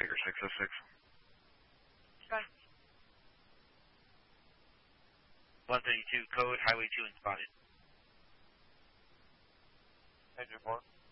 Tiger 606. Okay. 132 code, Highway 2 and spotted. Major 4.